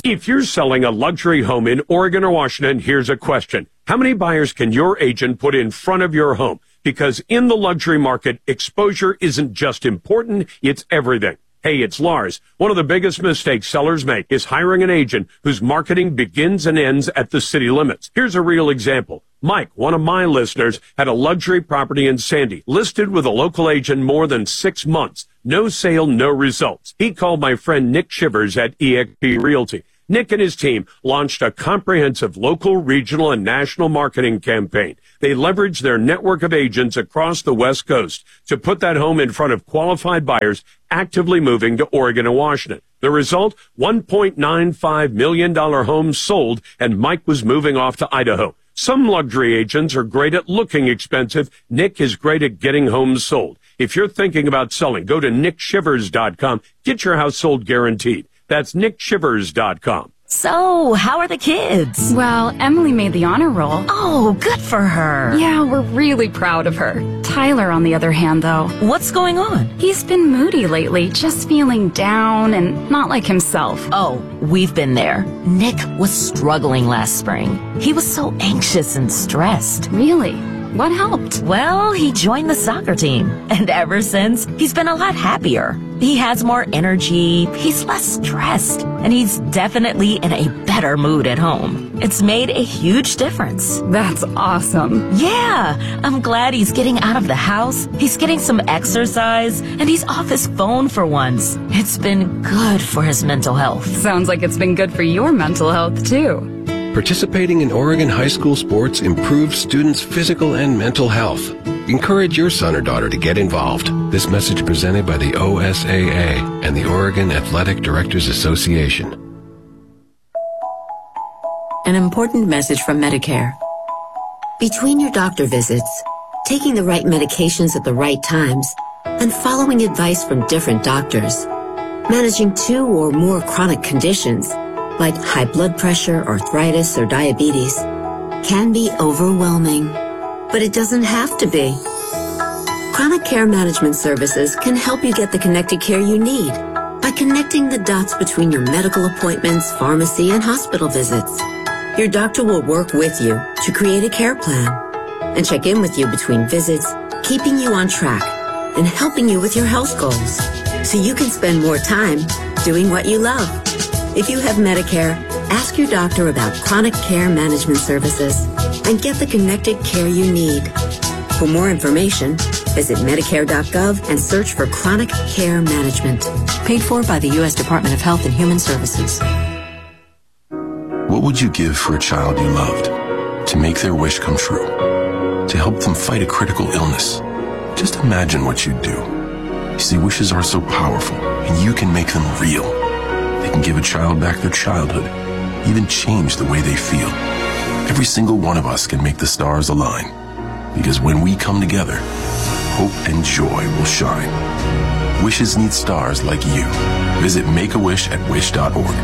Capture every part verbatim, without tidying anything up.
If you're selling a luxury home in Oregon or Washington, here's a question. How many buyers can your agent put in front of your home? Because in the luxury market, exposure isn't just important, it's everything. Hey, it's Lars. One of the biggest mistakes sellers make is hiring an agent whose marketing begins and ends at the city limits. Here's a real example. Mike, one of my listeners, had a luxury property in Sandy, listed with a local agent more than six months. No sale, no results. He called my friend Nick Shivers at E X P Realty. Nick and his team launched a comprehensive local, regional, and national marketing campaign. They leveraged their network of agents across the West Coast to put that home in front of qualified buyers actively moving to Oregon and Washington. The result, one point nine five million dollars homes sold, and Mike was moving off to Idaho. Some luxury agents are great at looking expensive. Nick is great at getting homes sold. If you're thinking about selling, go to nick shivers dot com. Get your house sold guaranteed. That's nick shivers dot com. So, how are the kids? Well, Emily made the honor roll. Oh, good for her. Yeah, we're really proud of her. Tyler, on the other hand, though. What's going on? He's been moody lately, just feeling down and not like himself. Oh, we've been there. Nick was struggling last spring. He was so anxious and stressed. Really? What helped? Well, he joined the soccer team, and ever since, he's been a lot happier. He has more energy, he's less stressed, and he's definitely in a better mood at home. It's made a huge difference. That's awesome. Yeah, I'm glad he's getting out of the house, he's getting some exercise, and he's off his phone for once. It's been good for his mental health. Sounds like it's been good for your mental health, too. Participating in Oregon high school sports improves students' physical and mental health. Encourage your son or daughter to get involved. This message presented by the O S A A and the Oregon Athletic Directors Association. An important message from Medicare. Between your doctor visits, taking the right medications at the right times, and following advice from different doctors, managing two or more chronic conditions, like high blood pressure, arthritis, or diabetes, can be overwhelming. But it doesn't have to be. Chronic Care Management Services can help you get the connected care you need by connecting the dots between your medical appointments, pharmacy, and hospital visits. Your doctor will work with you to create a care plan and check in with you between visits, keeping you on track and helping you with your health goals so you can spend more time doing what you love. If you have Medicare, ask your doctor about Chronic Care Management Services and get the connected care you need. For more information, visit medicare dot gov and search for Chronic Care Management. Paid for by the U S Department of Health and Human Services. What would you give for a child you loved? To make their wish come true? To help them fight a critical illness? Just imagine what you'd do. You see, wishes are so powerful, and you can make them real. They can give a child back their childhood, even change the way they feel. Every single one of us can make the stars align, because when we come together, hope and joy will shine. Wishes need stars like you. Visit Make a Wish at wish dot org.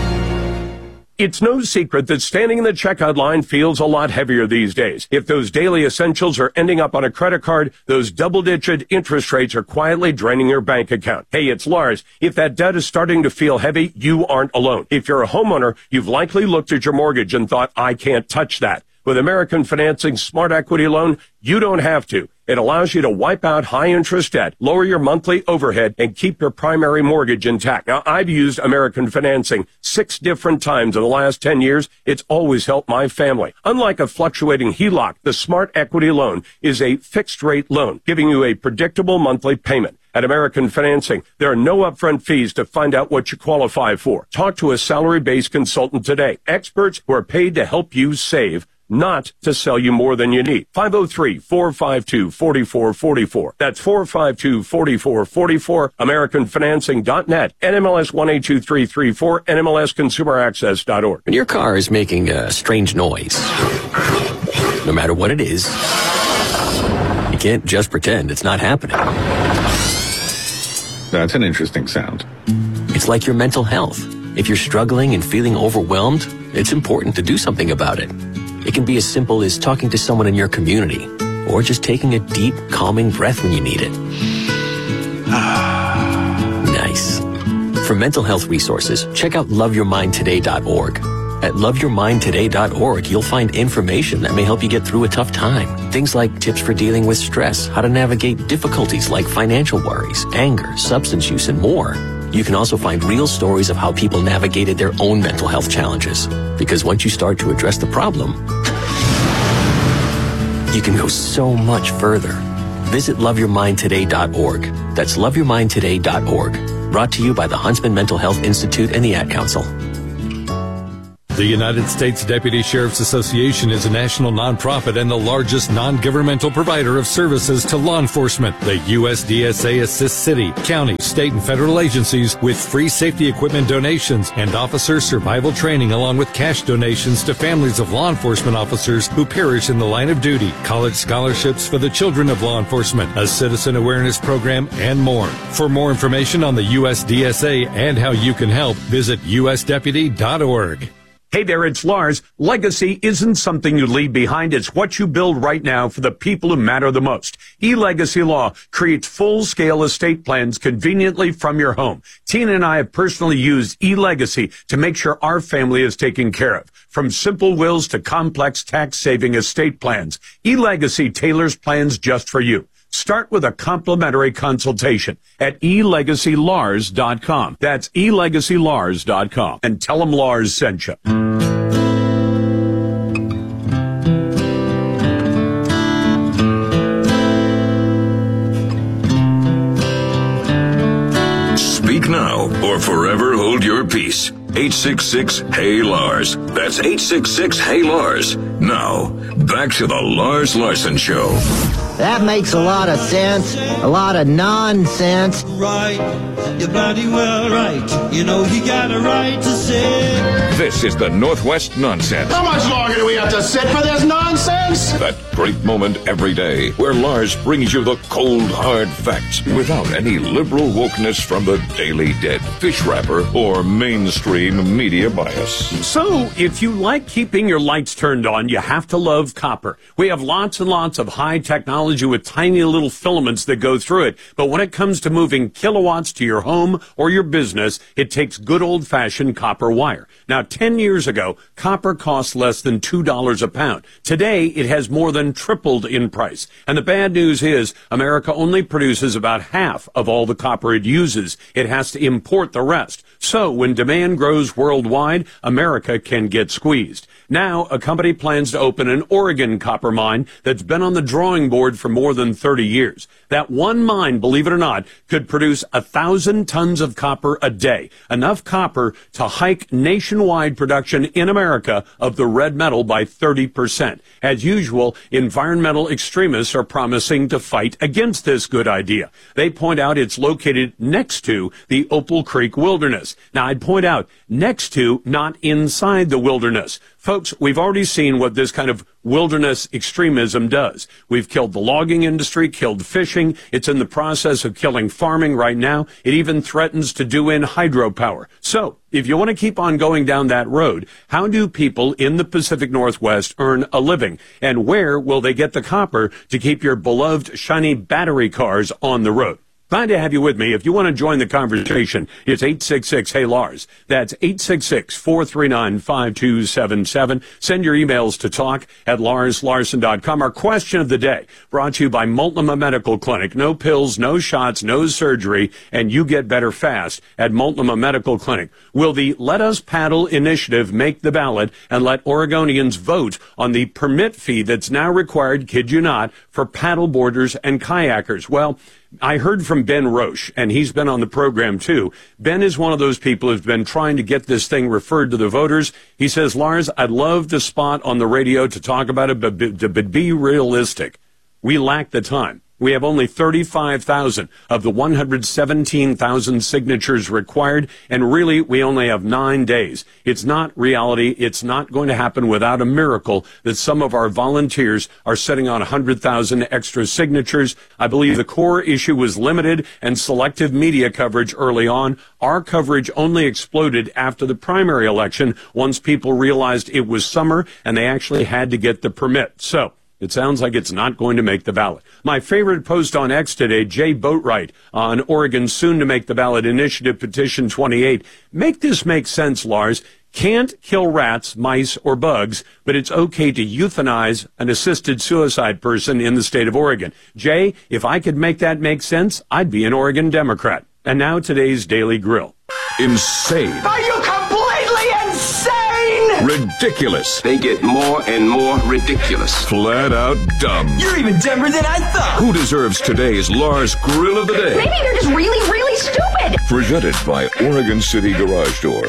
It's no secret that standing in the checkout line feels a lot heavier these days. If those daily essentials are ending up on a credit card, those double-digit interest rates are quietly draining your bank account. Hey, it's Lars. If that debt is starting to feel heavy, you aren't alone. If you're a homeowner, you've likely looked at your mortgage and thought, I can't touch that. With American Financing's Smart Equity Loan, you don't have to. It allows you to wipe out high-interest debt, lower your monthly overhead, and keep your primary mortgage intact. Now, I've used American Financing six different times in the last ten years. It's always helped my family. Unlike a fluctuating H E L O C, the Smart Equity Loan is a fixed-rate loan, giving you a predictable monthly payment. At American Financing, there are no upfront fees to find out what you qualify for. Talk to a salary-based consultant today. Experts who are paid to help you save, not to sell you more than you need. five oh three, four five two, four four four four. That's four five two, four four four four. American Financing dot net. N M L S one eight two three three four. N M L S consumer access dot org. When your car is making a strange noise, no matter what it is, you can't just pretend it's not happening. That's an interesting sound. It's like your mental health. If you're struggling and feeling overwhelmed, it's important to do something about it. It can be as simple as talking to someone in your community, or just taking a deep, calming breath when you need it. Nice. For mental health resources, check out love your mind today dot org. At love your mind today dot org, you'll find information that may help you get through a tough time. Things like tips for dealing with stress, how to navigate difficulties like financial worries, anger, substance use, and more. You can also find real stories of how people navigated their own mental health challenges. Because once you start to address the problem, you can go so much further. Visit love your mind today dot org. That's love your mind today dot org. Brought to you by the Huntsman Mental Health Institute and the Ad Council. The United States Deputy Sheriff's Association is a national nonprofit and the largest non-governmental provider of services to law enforcement. The U S D S A assists city, county, state, and federal agencies with free safety equipment donations and officer survival training, along with cash donations to families of law enforcement officers who perish in the line of duty, college scholarships for the children of law enforcement, a citizen awareness program, and more. For more information on the U S D S A and how you can help, visit U S deputy dot org. Hey there, it's Lars. Legacy isn't something you leave behind. It's what you build right now for the people who matter the most. eLegacy Law creates full-scale estate plans conveniently from your home. Tina and I have personally used eLegacy to make sure our family is taken care of. From simple wills to complex tax-saving estate plans, eLegacy tailors plans just for you. Start with a complimentary consultation at e legacy lars dot com. That's e legacy lars dot com. And tell them Lars sent you. Speak now or forever hold your peace. eight six six, H E Y, Lars. That's eight six six, H E Y, Lars. Now, back to the Lars Larson Show. That makes a lot of sense. A lot of nonsense. Right. You're bloody well right. You know you got a right to say. This is the Northwest Nonsense. How much longer do we have to sit for this nonsense? That great moment every day where Lars brings you the cold, hard facts without any liberal wokeness from the Daily Dead, fish wrapper, or mainstream media bias. So, if you like keeping your lights turned on, you have to love copper. We have lots and lots of high technology with tiny little filaments that go through it. But when it comes to moving kilowatts to your home or your business, it takes good old-fashioned copper wire. Now, ten years ago, copper cost less than two dollars a pound. Today, it has more than tripled in price. And the bad news is America only produces about half of all the copper it uses. It has to import the rest. So when demand grows worldwide, America can get squeezed. Now, a company plans to open an Oregon copper mine that's been on the drawing board for more than thirty years. That one mine, believe it or not, could produce a thousand tons of copper a day, enough copper to hike nationwide production in America of the red metal by thirty percent. As usual, environmental extremists are promising to fight against this good idea. They point out it's located next to the Opal Creek Wilderness. Now, I'd point out next to, not inside the wilderness. Folks, we've already seen what this kind of wilderness extremism does. We've killed the logging industry, killed fishing. It's in the process of killing farming right now. It even threatens to do in hydropower. So, if you want to keep on going down that road, how do people in the Pacific Northwest earn a living? And where will they get the copper to keep your beloved shiny battery cars on the road? Glad to have you with me. If you want to join the conversation, it's eight six six, H E Y, Lars. That's eight six six, four three nine, five two seven seven. Send your emails to talk at lars larson dot com. Our question of the day, brought to you by Multnomah Medical Clinic. No pills, no shots, no surgery, and you get better fast at Multnomah Medical Clinic. Will the Let Us Paddle initiative make the ballot and let Oregonians vote on the permit fee that's now required, kid you not, for paddle boarders and kayakers? Well, I heard from Ben Roche, and he's been on the program too. Ben is one of those people who's been trying to get this thing referred to the voters. He says, Lars, I'd love the spot on the radio to talk about it, but, but be realistic. We lack the time. We have only thirty-five thousand of the one hundred seventeen thousand signatures required, and really, we only have nine days. It's not reality. It's not going to happen without a miracle that some of our volunteers are sitting on one hundred thousand extra signatures. I believe the core issue was limited and selective media coverage early on. Our coverage only exploded after the primary election once people realized it was summer and they actually had to get the permit. So, It sounds like it's not going to make the ballot. My favorite post on X today, Jay Boatwright on Oregon's soon-to-make-the-ballot initiative petition twenty-eight. Make this make sense, Lars. Can't kill rats, mice, or bugs, but it's okay to euthanize an assisted suicide person in the state of Oregon. Jay, if I could make that make sense, I'd be an Oregon Democrat. And now today's Daily Grill. Insane. Are you completely insane? Ridiculous. They get more and more ridiculous. Flat out dumb. You're even dumber than I thought. Who deserves today's Lars Grill of the Day? Maybe they're just really, really stupid. Presented by Oregon City Garage Door.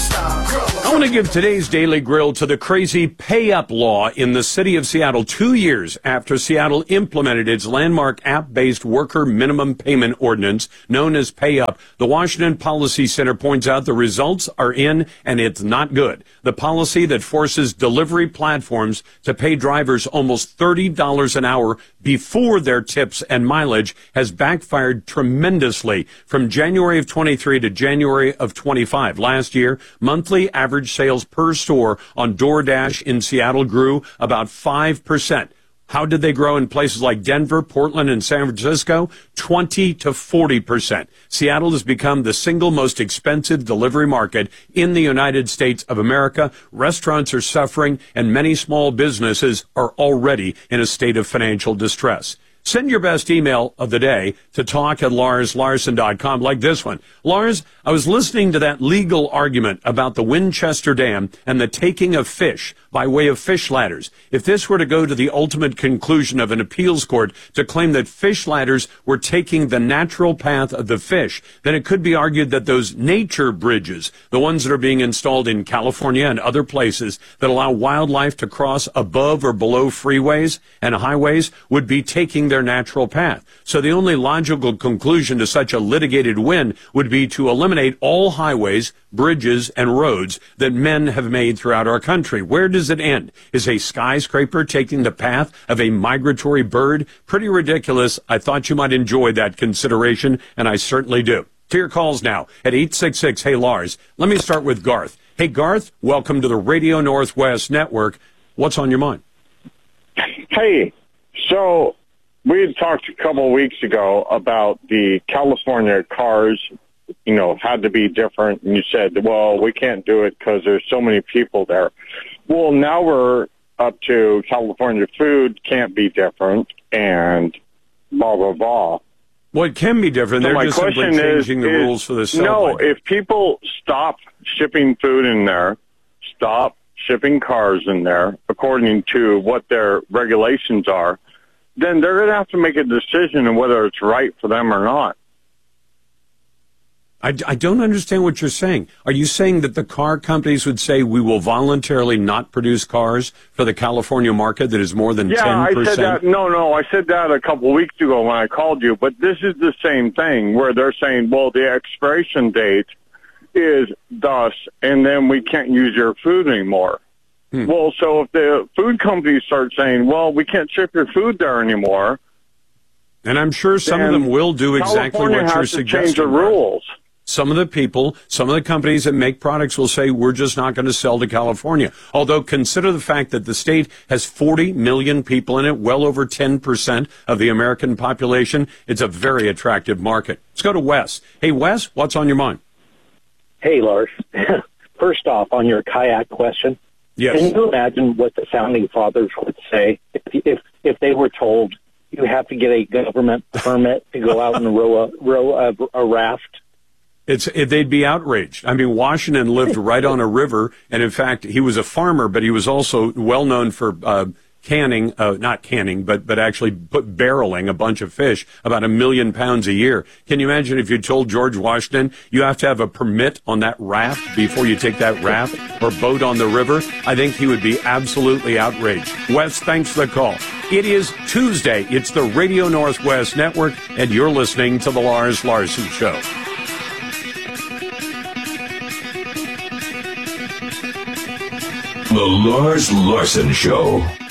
I want to give today's Daily Grill to the crazy pay-up law in the city of Seattle two years after Seattle implemented its landmark app-based worker minimum payment ordinance known as Pay-Up. The Washington Policy Center points out the results are in and it's not good. The policy that forces delivery platforms to pay drivers almost thirty dollars an hour before their tips and mileage has backfired tremendously. From January of twenty-three to January of twenty-five last year, monthly average sales per store on DoorDash in Seattle grew about five percent. How did they grow in places like Denver, Portland, and San Francisco? twenty to forty percent. Seattle has become the single most expensive delivery market in the United States of America. Restaurants are suffering, and many small businesses are already in a state of financial distress. Send your best email of the day to talk at lars larson dot com, like this one. Lars, I was listening to that legal argument about the Winchester Dam and the taking of fish by way of fish ladders. If this were to go to the ultimate conclusion of an appeals court to claim that fish ladders were taking the natural path of the fish, then it could be argued that those nature bridges, the ones that are being installed in California and other places that allow wildlife to cross above or below freeways and highways, would be taking their natural path. So the only logical conclusion to such a litigated win would be to eliminate all highways, bridges, and roads that men have made throughout our country. Where does it end? Is a skyscraper taking the path of a migratory bird? Pretty ridiculous. I thought you might enjoy that consideration, and I certainly do. To your calls now at eight six six, hey Lars. Let me start with Garth. Hey Garth, welcome to the Radio Northwest Network. What's on your mind? Hey, so we had talked a couple of weeks ago about the California cars, you know, had to be different. And you said, well, we can't do it because there's so many people there. Well, now we're up to California food can't be different and blah, blah, blah. Well, it can be different. So They're my just simply question changing is, the is, rules for the cell No, line. if people stop shipping food in there, stop shipping cars in there, according to what their regulations are, then they're going to have to make a decision on whether it's right for them or not. I, I don't understand what you're saying. Are you saying that the car companies would say we will voluntarily not produce cars for the California market that is more than yeah, ten percent? I said that. No, no, I said that a couple of weeks ago when I called you. But this is the same thing where they're saying, well, the expiration date is thus, and then we can't use your food anymore. Hmm. Well, so if the food companies start saying, well, we can't ship your food there anymore. And I'm sure some of them will do exactly California what you're has to suggesting. change the rules. Some of the people, some of the companies that make products will say, we're just not going to sell to California. Although consider the fact that the state has forty million people in it, well over ten percent of the American population. It's a very attractive market. Let's go to Wes. Hey, Wes, what's on your mind? Hey, Lars. First off, on your kayak question, yes. Can you imagine what the founding fathers would say if if, if they were told you have to get a government permit to go out and row a, row a, a raft? It's it, they'd be outraged. I mean, Washington lived right on a river, and in fact, he was a farmer, but he was also well known for uh, canning, uh, not canning, but but actually put barreling a bunch of fish, about a million pounds a year. Can you imagine if you told George Washington you have to have a permit on that raft before you take that raft or boat on the river? I think he would be absolutely outraged. Wes, thanks for the call. It is Tuesday. It's the Radio Northwest Network, and you're listening to the Lars Larson Show. The Lars Larson Show.